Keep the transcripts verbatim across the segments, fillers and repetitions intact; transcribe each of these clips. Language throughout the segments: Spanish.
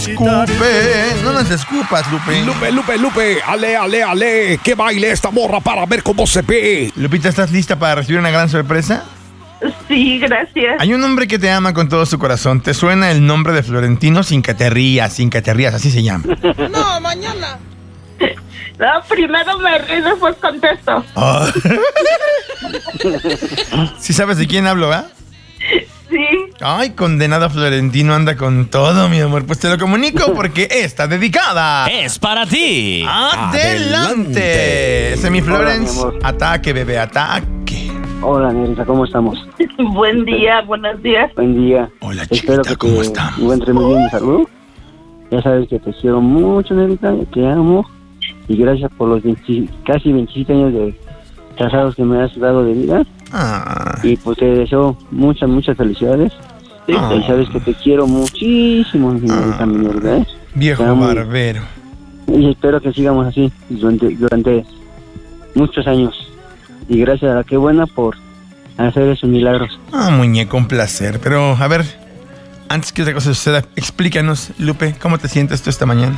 Escupe, no nos escupas, Lupe. Lupe, Lupe, Lupe, ale, ale, ale, que baile esta morra para ver cómo se ve. Lupita, ¿estás lista para recibir una gran sorpresa? Sí, gracias. Hay un hombre que te ama con todo su corazón. ¿Te suena el nombre de Florentino? Sin que te rías, sin que te rías, así se llama. No, mañana. No, primero me río, después contesto. Oh. ¿Sí sabes de quién hablo, va? Sí. Ay, condenado Florentino anda con todo, mi amor. Pues te lo comunico porque está dedicada. Es para ti. ¡Adelante! Semi Florence, Hola, mi amor. ataque, bebé, ataque. Hola, Nerita, ¿cómo estamos? Buen día, buenos días. Buen día. Hola, Espero chiquita, que ¿cómo te estamos? encuentres muy bien de salud. Ya sabes que te quiero mucho, Nerita, te amo. Y gracias por los veinte, casi veintisiete años de casados que me has dado de vida. Ah. Y pues te deseo muchas, muchas felicidades. Ah. Y sabes que te quiero muchísimo, Nerita, mi Nerita, ¿eh? Viejo Te amo. barbero. Y espero que sigamos así durante, durante muchos años. Y gracias a la que buena por hacer esos milagros. Ah, muñeco, un placer. Pero, a ver, antes que otra cosa suceda, explícanos, Lupe, ¿cómo te sientes tú esta mañana?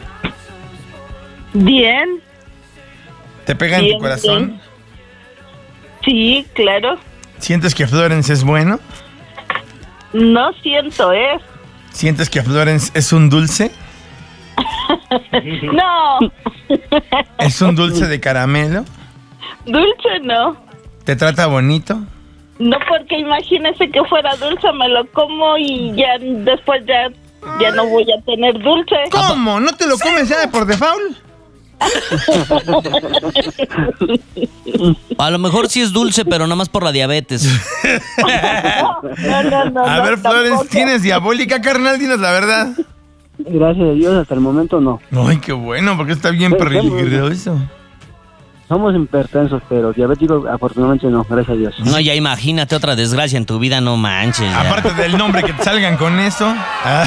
Bien. ¿Te pega en Bien, tu corazón? bien. Sí, claro. ¿Sientes que Florence es bueno? No siento, ¿eh? ¿Sientes que Florence es un dulce? No. ¿Es un dulce de caramelo? Dulce no. ¿Te trata bonito? No, porque imagínese que fuera dulce, me lo como y ya después ya, ya no voy a tener dulce. ¿Cómo? ¿No te lo comes ya de por default? A lo mejor sí es dulce, pero nada más por la diabetes. No, no, no. A no, ver, Florence, tampoco. ¿tienes diabólica, carnal? Dinos la verdad. Gracias a Dios, hasta el momento no. Ay, qué bueno, porque está bien Sí, peligroso. Somos hipertensos, pero diabéticos afortunadamente no, gracias a Dios. No, ya imagínate otra desgracia en tu vida, no manches. ya. Aparte del nombre, que te salgan con eso. Ah.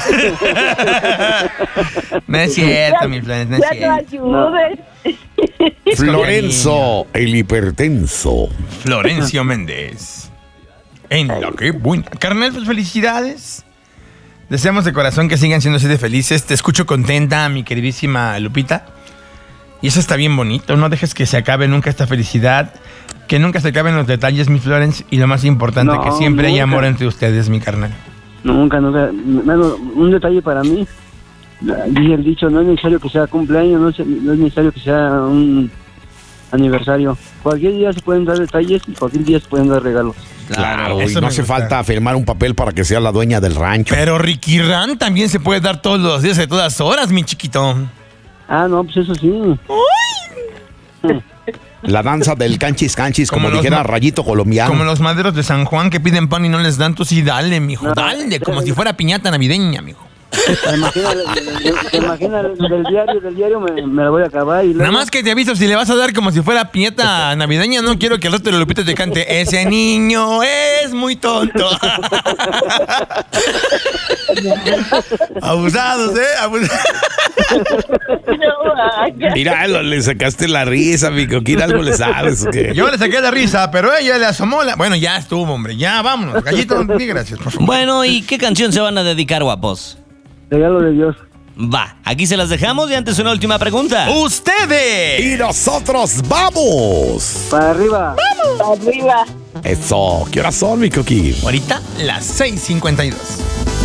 No es cierto, mi Florence, no es Ya no cierto. ayudes. Florenzo, el hipertenso. Florencio Méndez. En la que buena. Carnal, pues felicidades. Deseamos de corazón que sigan siendo así de felices. Te escucho contenta, mi queridísima Lupita. Y eso está bien bonito. No dejes que se acabe nunca esta felicidad. Que nunca se acaben los detalles, mi Florence. Y lo más importante, No, que siempre hay nunca. amor entre ustedes, mi carnal. Nunca, nunca. Bueno, un detalle para mí. Dice el dicho, no es necesario que sea cumpleaños, no es, no es necesario que sea un aniversario. Cualquier día se pueden dar detalles y cualquier día se pueden dar regalos. Claro, y eso no me hace gusta. falta firmar un papel para que sea la dueña del rancho. Pero Ricky Ran también se puede dar todos los días de todas horas, mi chiquito. Ah, no, pues eso sí. La danza del canchis canchis, como, Como los dijera ma- Rayito Colombiano. Como los maderos de San Juan que piden pan y no les dan, tú sí dale, mijo, No. dale, como si fuera piñata navideña, mijo. ¿Te imaginas, te imaginas del diario? Del diario me, me la voy a acabar y luego... Nada más que te aviso, si le vas a dar como si fuera piñata navideña, no quiero que el resto de Lupita te cante, ese niño es muy tonto. Abusados, ¿eh? Abusados. No, vaya. Mira, lo- le sacaste la risa, mi coquita, algo le sabes. ¿o qué? Yo le saqué la risa, pero ella le asomó la... Bueno, ya estuvo, hombre, ya vámonos. Gallito, di gracias, por favor. Bueno, ¿y qué canción se van a dedicar, guapos? Regalo de Dios. Va, aquí se las dejamos y antes una última pregunta. ¡Ustedes! Y nosotros vamos. Para arriba. Arriba. Eso, ¿qué horas son, mi coquí? Ahorita, las seis cincuenta y dos.